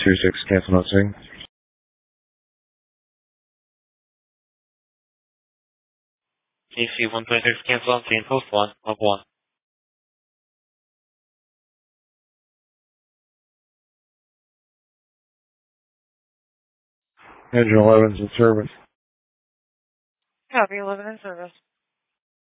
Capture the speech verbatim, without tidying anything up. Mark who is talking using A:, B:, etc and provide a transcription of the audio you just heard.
A: two six, cancel noticing.
B: C C one twenty-six, cancel on scene, post one, of one.
A: Engine eleven's in service.
C: Copy, eleven in service.